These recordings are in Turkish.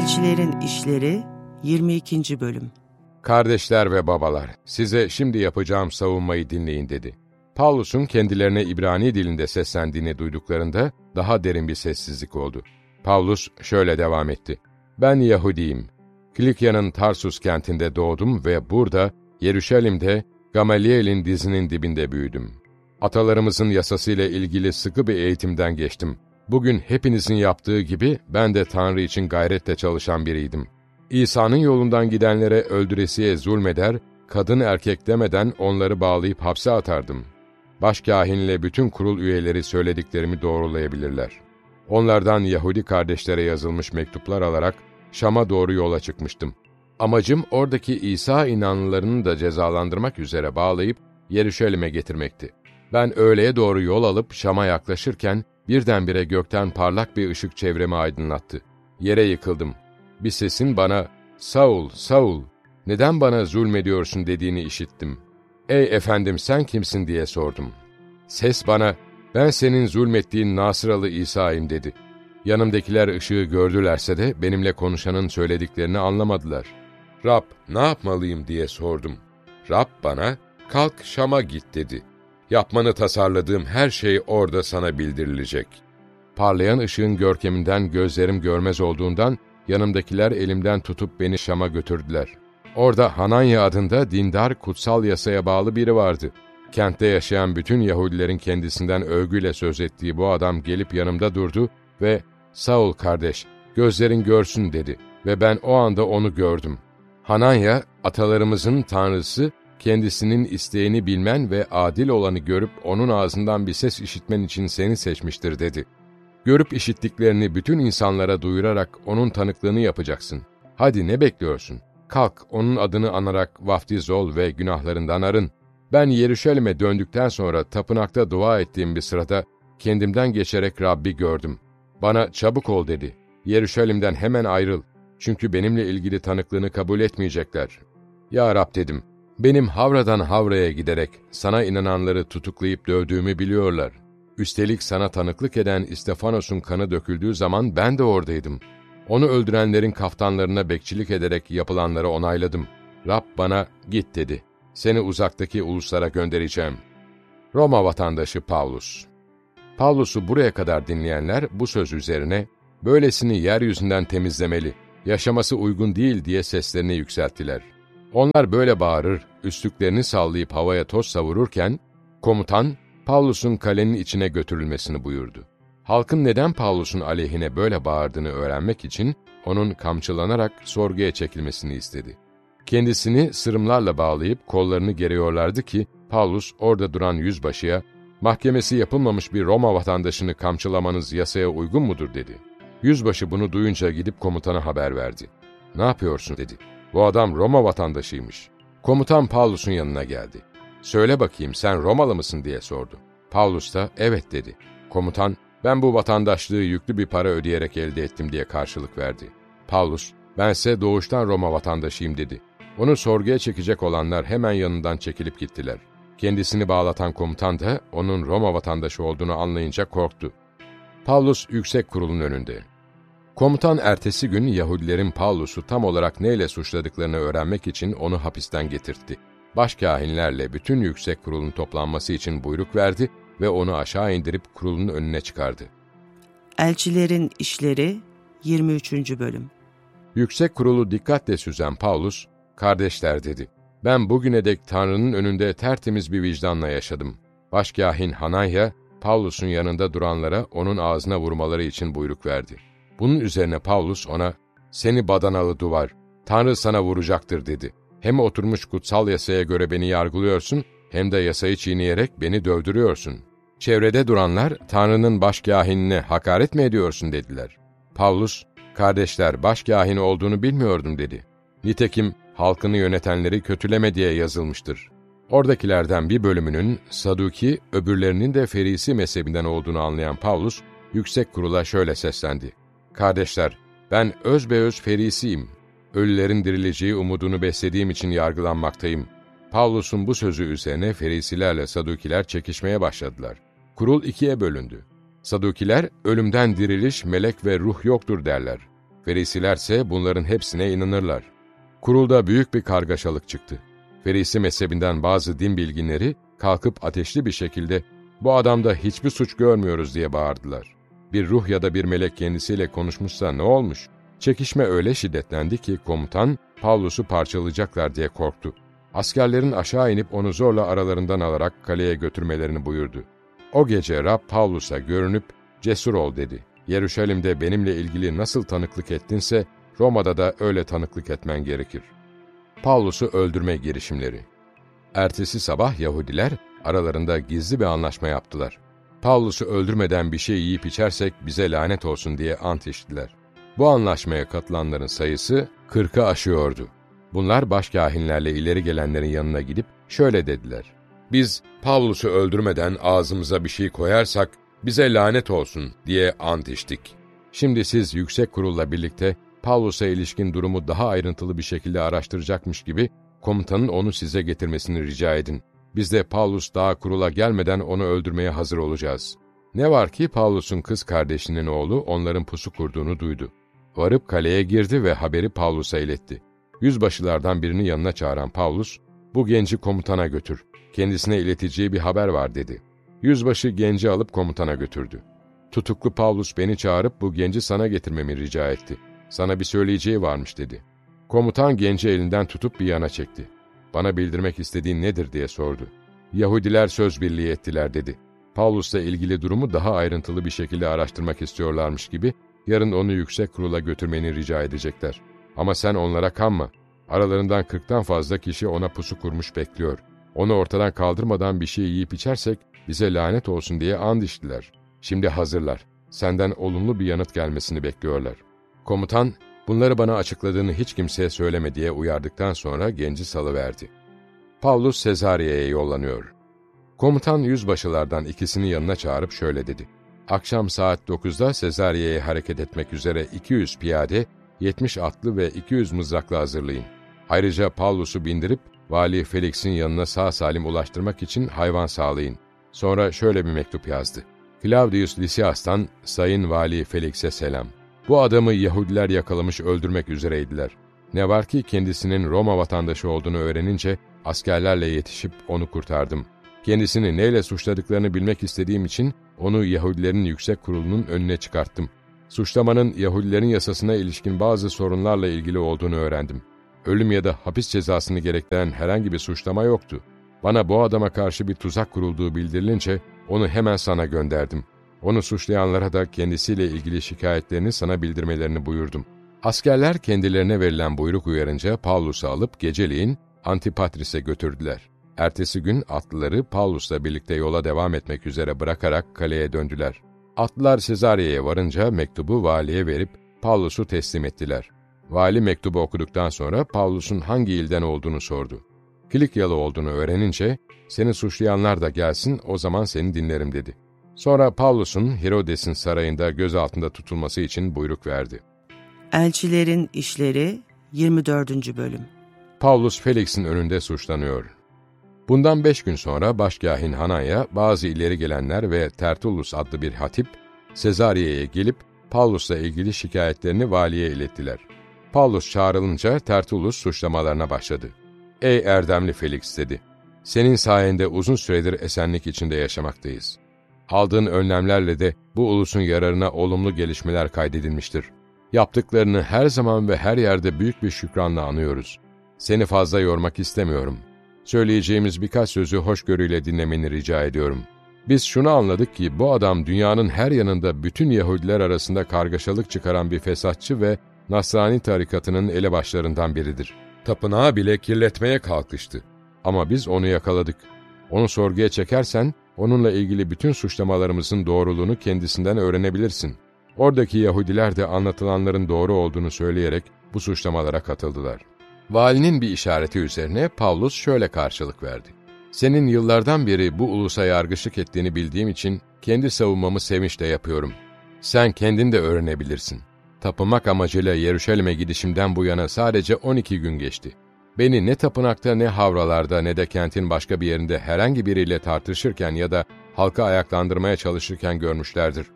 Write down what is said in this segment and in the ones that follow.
Elçilerin İşleri 22. Bölüm. Kardeşler ve babalar, size şimdi yapacağım savunmayı dinleyin dedi. Pavlus'un kendilerine İbrani dilinde seslendiğini duyduklarında daha derin bir sessizlik oldu. Pavlus şöyle devam etti. Ben Yahudiyim. Kilikya'nın Tarsus kentinde doğdum ve burada, Yeruşalim'de, Gamaliel'in dizinin dibinde büyüdüm. Atalarımızın yasasıyla ilgili sıkı bir eğitimden geçtim. Bugün hepinizin yaptığı gibi ben de Tanrı için gayretle çalışan biriydim. İsa'nın yolundan gidenlere öldüresiye zulmeder, kadın erkek demeden onları bağlayıp hapse atardım. Başkâhinle bütün kurul üyeleri söylediklerimi doğrulayabilirler. Onlardan Yahudi kardeşlere yazılmış mektuplar alarak Şam'a doğru yola çıkmıştım. Amacım oradaki İsa inanlılarını da cezalandırmak üzere bağlayıp Yeruşalim'e getirmekti. Ben öğleye doğru yol alıp Şam'a yaklaşırken birdenbire gökten parlak bir ışık çevremi aydınlattı. Yere yıkıldım. Bir sesin bana, "Saul, Saul, neden bana zulmediyorsun?" dediğini işittim. "Ey efendim, sen kimsin?" diye sordum. Ses bana, "Ben senin zulmettiğin Nasıralı İsa'yım." dedi. Yanımdakiler ışığı gördülerse de benimle konuşanın söylediklerini anlamadılar. "Rab, ne yapmalıyım?" diye sordum. Rab bana, "Kalk Şam'a git." dedi. "Yapmanı tasarladığım her şey orada sana bildirilecek." Parlayan ışığın görkeminden gözlerim görmez olduğundan yanımdakiler elimden tutup beni Şam'a götürdüler. Orada Hananya adında dindar, kutsal yasaya bağlı biri vardı. Kentte yaşayan bütün Yahudilerin kendisinden övgüyle söz ettiği bu adam gelip yanımda durdu ve "Saul kardeş, gözlerin görsün." dedi ve ben o anda onu gördüm. Hananya, atalarımızın Tanrısı, kendisinin isteğini bilmen ve adil olanı görüp onun ağzından bir ses işitmen için seni seçmiştir dedi. Görüp işittiklerini bütün insanlara duyurarak onun tanıklığını yapacaksın. Hadi ne bekliyorsun? Kalk, onun adını anarak vaftiz ol ve günahlarından arın. Ben Yeruşalim'e döndükten sonra tapınakta dua ettiğim bir sırada kendimden geçerek Rabbi gördüm. Bana "Çabuk ol." dedi. "Yeruşalim'den hemen ayrıl. Çünkü benimle ilgili tanıklığını kabul etmeyecekler." "Ya Rab," dedim, "benim havradan havraya giderek sana inananları tutuklayıp dövdüğümü biliyorlar. Üstelik sana tanıklık eden İstefanos'un kanı döküldüğü zaman ben de oradaydım. Onu öldürenlerin kaftanlarına bekçilik ederek yapılanları onayladım. Rab bana "Git." dedi. "Seni uzaktaki uluslara göndereceğim." Roma vatandaşı Pavlus. Pavlus'u buraya kadar dinleyenler bu söz üzerine "Böylesini yeryüzünden temizlemeli, yaşaması uygun değil." diye seslerini yükselttiler. Onlar böyle bağırır, üstlüklerini sallayıp havaya toz savururken, komutan, Pavlus'un kalenin içine götürülmesini buyurdu. Halkın neden Pavlus'un aleyhine böyle bağırdığını öğrenmek için onun kamçılanarak sorguya çekilmesini istedi. Kendisini sırımlarla bağlayıp kollarını geriyorlardı ki Pavlus orada duran yüzbaşıya "Mahkemesi yapılmamış bir Roma vatandaşını kamçılamanız yasaya uygun mudur?" dedi. Yüzbaşı bunu duyunca gidip komutana haber verdi. "Ne yapıyorsun?" dedi. "Bu adam Roma vatandaşıymış." Komutan Pavlus'un yanına geldi. "Söyle bakayım, sen Romalı mısın?" diye sordu. Pavlus da "Evet." dedi. Komutan, "Ben bu vatandaşlığı yüklü bir para ödeyerek elde ettim." diye karşılık verdi. Pavlus, "Bense doğuştan Roma vatandaşıyım." dedi. Onu sorguya çekecek olanlar hemen yanından çekilip gittiler. Kendisini bağlatan komutan da onun Roma vatandaşı olduğunu anlayınca korktu. Pavlus yüksek kurulun önünde. Komutan ertesi gün Yahudilerin Pavlus'u tam olarak neyle suçladıklarını öğrenmek için onu hapisten getirtti. Başkâhinlerle bütün yüksek kurulun toplanması için buyruk verdi ve onu aşağı indirip kurulun önüne çıkardı. Elçilerin İşleri 23. Bölüm. Yüksek kurulu dikkatle süzen Pavlus, "Kardeşler," dedi, "ben bugüne dek Tanrı'nın önünde tertemiz bir vicdanla yaşadım." Başkâhin Hananya, Pavlus'un yanında duranlara onun ağzına vurmaları için buyruk verdi. Bunun üzerine Pavlus ona, "Seni badanalı duvar, Tanrı sana vuracaktır." dedi. "Hem oturmuş kutsal yasaya göre beni yargılıyorsun, hem de yasayı çiğneyerek beni dövdürüyorsun." Çevrede duranlar, "Tanrı'nın başkâhinine hakaret mi ediyorsun?" dediler. Pavlus, "Kardeşler, başkâhin olduğunu bilmiyordum." dedi. "Nitekim halkını yönetenleri kötüleme diye yazılmıştır." Oradakilerden bir bölümünün Saduki, öbürlerinin de Ferisi mezhebinden olduğunu anlayan Pavlus, yüksek kurula şöyle seslendi: "Kardeşler, ben özbeöz Ferisiyim. Ölülerin dirileceği umudunu beslediğim için yargılanmaktayım." Pavlus'un bu sözü üzerine Ferisilerle Sadukiler çekişmeye başladılar. Kurul ikiye bölündü. Sadukiler, ölümden diriliş, melek ve ruh yoktur derler. Ferisilerse bunların hepsine inanırlar. Kurulda büyük bir kargaşalık çıktı. Ferisi mezhebinden bazı din bilginleri kalkıp ateşli bir şekilde "Bu adamda hiçbir suç görmüyoruz" diye bağırdılar. Bir ruh ya da bir melek kendisiyle konuşmuşsa ne olmuş? Çekişme öyle şiddetlendi ki komutan Pavlus'u parçalayacaklar diye korktu. Askerlerin aşağı inip onu zorla aralarından alarak kaleye götürmelerini buyurdu. O gece Rab Pavlus'a görünüp "Cesur ol" dedi. "Yeruşalim'de benimle ilgili nasıl tanıklık ettinse Roma'da da öyle tanıklık etmen gerekir." Pavlus'u öldürme girişimleri. Ertesi sabah Yahudiler aralarında gizli bir anlaşma yaptılar. Pavlus'u öldürmeden bir şey yiyip içersek bize lanet olsun diye ant içtiler. Bu anlaşmaya katılanların sayısı 40'ı aşıyordu. Bunlar başkâhinlerle ileri gelenlerin yanına gidip şöyle dediler: "Biz Pavlus'u öldürmeden ağzımıza bir şey koyarsak bize lanet olsun diye ant içtik. Şimdi siz yüksek kurulla birlikte Pavlus'a ilişkin durumu daha ayrıntılı bir şekilde araştıracakmış gibi komutanın onu size getirmesini rica edin. Biz de Pavlus daha kurula gelmeden onu öldürmeye hazır olacağız." Ne var ki Pavlus'un kız kardeşinin oğlu onların pusu kurduğunu duydu. Varıp kaleye girdi ve haberi Pavlus'a iletti. Yüzbaşılardan birini yanına çağıran Pavlus, "Bu genci komutana götür, kendisine ileteceği bir haber var" dedi. Yüzbaşı genci alıp komutana götürdü. "Tutuklu Pavlus beni çağırıp bu genci sana getirmemi rica etti. Sana bir söyleyeceği varmış" dedi. Komutan genci elinden tutup bir yana çekti. "Bana bildirmek istediğin nedir?" diye sordu. "Yahudiler söz birliği ettiler" dedi. "Pavlus'la ilgili durumu daha ayrıntılı bir şekilde araştırmak istiyorlarmış gibi yarın onu yüksek kurula götürmeni rica edecekler. Ama sen onlara kanma. Aralarından 40'tan fazla kişi ona pusu kurmuş bekliyor. Onu ortadan kaldırmadan bir şey yiyip içersek bize lanet olsun diye and içtiler. Şimdi hazırlar. Senden olumlu bir yanıt gelmesini bekliyorlar." Komutan, bunları bana açıkladığını hiç kimseye söyleme diye uyardıktan sonra genci salıverdi. Pavlus Sezarye'ye yollanıyor. Komutan yüzbaşılardan ikisini yanına çağırıp şöyle dedi: "Akşam saat 9'da Sezarye'ye hareket etmek üzere 200 piyade, 70 atlı ve 200 mızraklı hazırlayın. Ayrıca Pavlus'u bindirip Vali Felix'in yanına sağ salim ulaştırmak için hayvan sağlayın." Sonra şöyle bir mektup yazdı: "Claudius Lysias'tan Sayın Vali Felix'e selam. Bu adamı Yahudiler yakalamış öldürmek üzereydiler. Ne var ki kendisinin Roma vatandaşı olduğunu öğrenince askerlerle yetişip onu kurtardım. Kendisini neyle suçladıklarını bilmek istediğim için onu Yahudilerin yüksek kurulunun önüne çıkarttım. Suçlamanın Yahudilerin yasasına ilişkin bazı sorunlarla ilgili olduğunu öğrendim. Ölüm ya da hapis cezasını gerektiren herhangi bir suçlama yoktu. Bana bu adama karşı bir tuzak kurulduğu bildirilince onu hemen sana gönderdim. Onu suçlayanlara da kendisiyle ilgili şikayetlerini sana bildirmelerini buyurdum." Askerler kendilerine verilen buyruk uyarınca Pavlus'u alıp geceleyin Antipatris'e götürdüler. Ertesi gün atlıları Pavlus'la birlikte yola devam etmek üzere bırakarak kaleye döndüler. Atlılar Sezarye'ye varınca mektubu valiye verip Pavlus'u teslim ettiler. Vali mektubu okuduktan sonra Pavlus'un hangi ilden olduğunu sordu. Kilikyalı olduğunu öğrenince, "Seni suçlayanlar da gelsin, o zaman seni dinlerim" dedi. Sonra Pavlus'un Herodes'in sarayında gözaltında tutulması için buyruk verdi. Elçilerin İşleri 24. Bölüm. Pavlus Felix'in önünde suçlanıyor. Bundan 5 gün sonra başkâhin Hananya, bazı ileri gelenler ve Tertullus adlı bir hatip, Sezarye'ye gelip Pavlus'la ilgili şikayetlerini valiye ilettiler. Pavlus çağrılınca Tertullus suçlamalarına başladı. "Ey erdemli Felix" dedi, "senin sayende uzun süredir esenlik içinde yaşamaktayız. Aldığın önlemlerle de bu ulusun yararına olumlu gelişmeler kaydedilmiştir. Yaptıklarını her zaman ve her yerde büyük bir şükranla anıyoruz. Seni fazla yormak istemiyorum. Söyleyeceğimiz birkaç sözü hoşgörüyle dinlemeni rica ediyorum. Biz şunu anladık ki bu adam dünyanın her yanında bütün Yahudiler arasında kargaşalık çıkaran bir fesatçı ve Nasrani tarikatının elebaşlarından biridir. Tapınağı bile kirletmeye kalkıştı. Ama biz onu yakaladık. Onu sorguya çekersen, onunla ilgili bütün suçlamalarımızın doğruluğunu kendisinden öğrenebilirsin." Oradaki Yahudiler de anlatılanların doğru olduğunu söyleyerek bu suçlamalara katıldılar. Valinin bir işareti üzerine Pavlus şöyle karşılık verdi: "Senin yıllardan beri bu ulusa yargıçlık ettiğini bildiğim için kendi savunmamı sevinçle yapıyorum. Sen kendin de öğrenebilirsin. Tapınmak amacıyla Yeruşalim'e gidişimden bu yana sadece 12 gün geçti. Beni ne tapınakta ne havralarda ne de kentin başka bir yerinde herhangi biriyle tartışırken ya da halkı ayaklandırmaya çalışırken görmüşlerdir.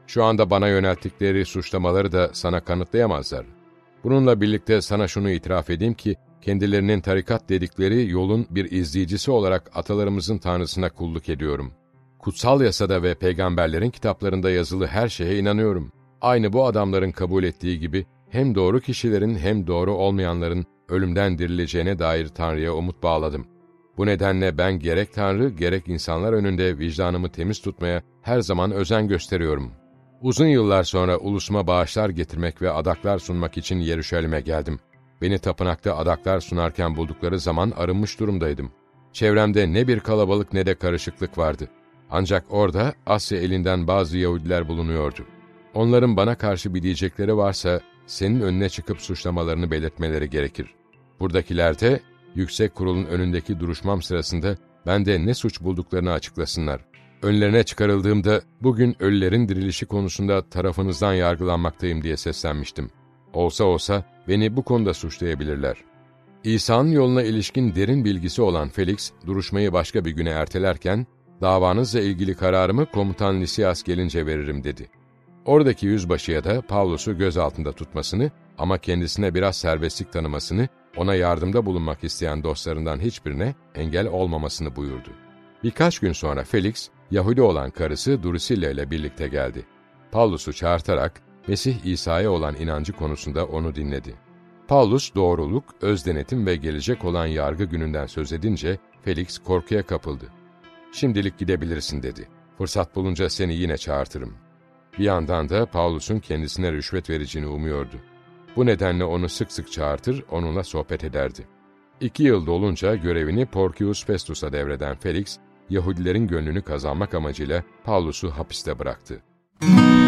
Şu anda bana yönelttikleri suçlamaları da sana kanıtlayamazlar. Bununla birlikte sana şunu itiraf edeyim ki, kendilerinin tarikat dedikleri yolun bir izleyicisi olarak atalarımızın Tanrısına kulluk ediyorum. Kutsal yasada ve peygamberlerin kitaplarında yazılı her şeye inanıyorum. Aynı bu adamların kabul ettiği gibi, hem doğru kişilerin hem doğru olmayanların ölümden dirileceğine dair Tanrı'ya umut bağladım. Bu nedenle ben gerek Tanrı gerek insanlar önünde vicdanımı temiz tutmaya her zaman özen gösteriyorum. Uzun yıllar sonra ulusuma bağışlar getirmek ve adaklar sunmak için Yeruşalim'e geldim. Beni tapınakta adaklar sunarken buldukları zaman arınmış durumdaydım. Çevremde ne bir kalabalık ne de karışıklık vardı. Ancak orada Asya elinden bazı Yahudiler bulunuyordu. Onların bana karşı bir diyecekleri varsa, senin önüne çıkıp suçlamalarını belirtmeleri gerekir. Buradakiler de, yüksek kurulun önündeki duruşmam sırasında bende ne suç bulduklarını açıklasınlar. Önlerine çıkarıldığımda, bugün ölülerin dirilişi konusunda tarafınızdan yargılanmaktayım diye seslenmiştim. Olsa beni bu konuda suçlayabilirler. İsa'nın yoluna ilişkin derin bilgisi olan Felix, duruşmayı başka bir güne ertelerken, davanızla ilgili kararımı komutan Lisias gelince veririm dedi. Oradaki yüzbaşıya da Pavlus'u gözaltında tutmasını ama kendisine biraz serbestlik tanımasını, ona yardımda bulunmak isteyen dostlarından hiçbirine engel olmamasını buyurdu. Birkaç gün sonra Felix, Yahudi olan karısı Drusilla ile birlikte geldi. Pavlus'u çağırtarak, Mesih İsa'ya olan inancı konusunda onu dinledi. Paulus, doğruluk, özdenetim ve gelecek olan yargı gününden söz edince, Felix korkuya kapıldı. Şimdilik gidebilirsin dedi. Fırsat bulunca seni yine çağırtırım. Bir yandan da Paulus'un kendisine rüşvet vereceğini umuyordu. Bu nedenle onu sık sık çağırtır, onunla sohbet ederdi. 2 yıl dolunca görevini Porcius Festus'a devreden Felix, Yahudilerin gönlünü kazanmak amacıyla Paulus'u hapiste bıraktı.